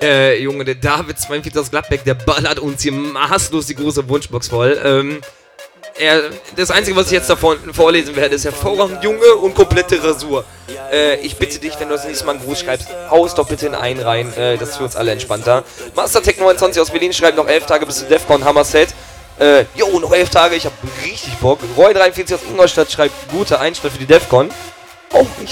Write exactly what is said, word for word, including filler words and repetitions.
Äh, Junge, der David zweiundvierzig aus Gladbeck, der ballert uns hier maßlos die große Wunschbox voll. Ähm, er, das Einzige, was ich jetzt davon vorlesen werde, ist hervorragend Junge und komplette Rasur. Äh, ich bitte dich, wenn du das nächste Mal einen Gruß schreibst, hau es doch bitte in einen rein, äh, das ist für uns alle entspannter. Mastertech neunundzwanzig aus Berlin schreibt noch elf Tage bis zu Defcon Hammerset. Äh, jo, noch elf Tage, ich hab richtig Bock. Roy dreiundvierzig aus Ingolstadt schreibt, gute Einstellung für die Defcon. Auch richtig